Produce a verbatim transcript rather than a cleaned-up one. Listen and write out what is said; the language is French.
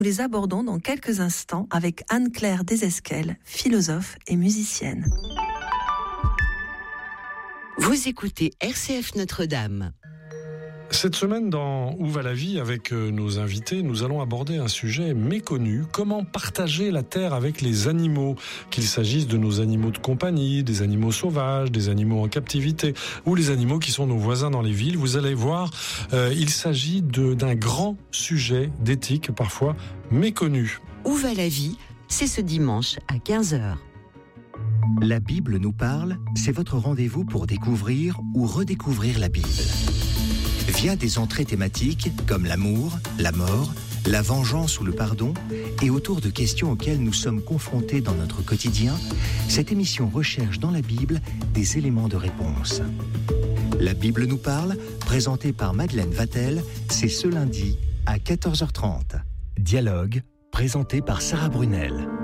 Nous les abordons dans quelques instants avec Anne-Claire Desesquelles, philosophe et musicienne. Vous écoutez R C F Notre-Dame. Cette semaine, dans Où va la vie, avec nos invités, nous allons aborder un sujet méconnu. Comment partager la terre avec les animaux, qu'il s'agisse de nos animaux de compagnie, des animaux sauvages, des animaux en captivité, ou les animaux qui sont nos voisins dans les villes. Vous allez voir, euh, il s'agit de, d'un grand sujet d'éthique, parfois méconnu. Où va la vie, c'est ce dimanche à quinze heures. La Bible nous parle, c'est votre rendez-vous pour découvrir ou redécouvrir la Bible. Via des entrées thématiques comme l'amour, la mort, la vengeance ou le pardon, et autour de questions auxquelles nous sommes confrontés dans notre quotidien, cette émission recherche dans la Bible des éléments de réponse. La Bible nous parle, présentée par Madeleine Vatel, c'est ce lundi à quatorze heures trente. Dialogue, présenté par Sarah Brunel.